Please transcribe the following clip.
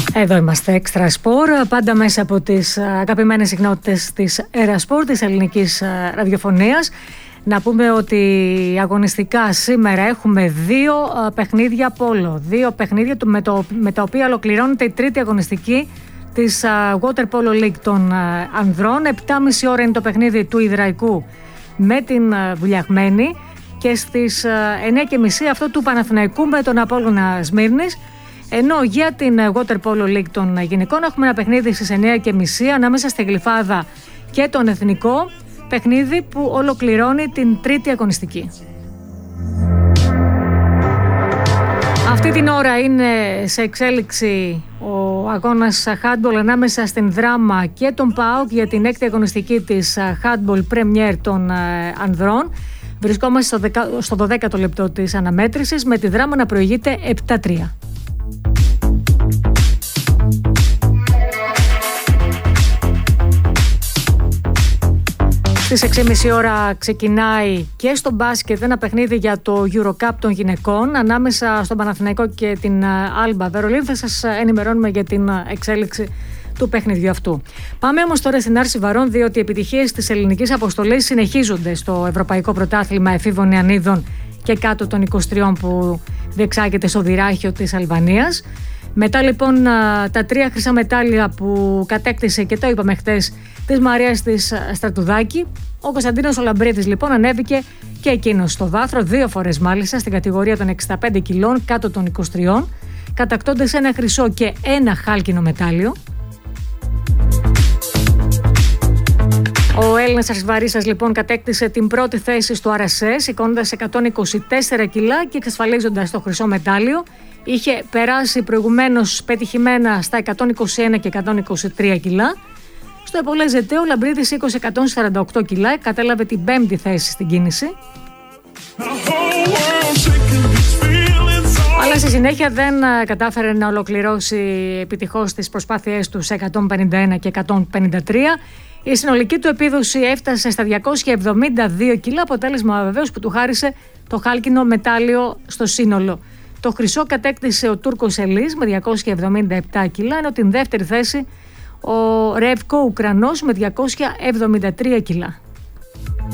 Εδώ είμαστε, Extra Sport, πάντα μέσα από τις αγαπημένες συχνότητες της Erasport, της ελληνικής ραδιοφωνίας. Να πούμε ότι αγωνιστικά σήμερα έχουμε δύο παιχνίδια πόλο. Δύο παιχνίδια με τα οποία ολοκληρώνεται η τρίτη αγωνιστική της Water Polo League των ανδρών. 7.30 ώρα είναι το παιχνίδι του Ιδραϊκού με την Βουλιαγμένη και στις 9.30 αυτό του Παναθηναϊκού με τον Απόλλωνα Σμύρνης. Ενώ για την Water Polo League των γυναικών έχουμε ένα παιχνίδι στις 9.30 ανάμεσα στη Γλυφάδα και τον Εθνικό, παιχνίδι που ολοκληρώνει την τρίτη αγωνιστική. Αυτή την ώρα είναι σε εξέλιξη ο αγώνας handball ανάμεσα στην Δράμα και τον ΠΑΟΚ για την έκτη αγωνιστική της handball Premier των ανδρών. Βρισκόμαστε στο 12ο λεπτό της αναμέτρησης με τη Δράμα να προηγείται 7-3. Στις 6.30 ώρα ξεκινάει και στο μπάσκετ ένα παιχνίδι για το Eurocup των γυναικών ανάμεσα στον Παναθηναϊκό και την Άλμπα Βερολίνου. Θα σας ενημερώνουμε για την εξέλιξη του παιχνιδιού αυτού. Πάμε όμως τώρα στην Άρση Βαρών, διότι οι επιτυχίες της ελληνικής αποστολής συνεχίζονται στο Ευρωπαϊκό Πρωτάθλημα Εφήβων Νεανίδων και κάτω των 23 που διεξάγεται στο Δυράχιο της Αλβανίας. Μετά λοιπόν τα 3 χρυσά μετάλλια που κατέκτησε, και το είπαμε χτες, της Μαρίας της Στρατουδάκη, ο Κωνσταντίνος ο Λαμπρίτης λοιπόν ανέβηκε και εκείνος στο βάθρο 2 φορές μάλιστα στην κατηγορία των 65 κιλών κάτω των 23, κατακτώντας ένα χρυσό και ένα χάλκινο μετάλλιο. Ο Έλληνας αρσιβαρίστας λοιπόν κατέκτησε την πρώτη θέση στο RSS, σηκώνοντας 124 κιλά και εξασφαλίζοντας το χρυσό μετάλλιο. Είχε περάσει προηγουμένως πετυχημένα στα 121 και 123 κιλά. Στο Επολέζετε ο Λαμπρίτης σήκωσε 148 κιλά, κατέλαβε την 5η θέση στην κίνηση. Αλλά στη συνέχεια δεν κατάφερε να ολοκληρώσει επιτυχώς τις προσπάθειές του σε 151 και 153. Η συνολική του επίδοση έφτασε στα 272 κιλά, αποτέλεσμα βεβαίως που του χάρισε το χάλκινο μετάλλιο στο σύνολο. Το χρυσό κατέκτησε ο Τούρκος Ελής με 277 κιλά, ενώ την δεύτερη θέση ο Ρεύκο Ουκρανός με 273 κιλά.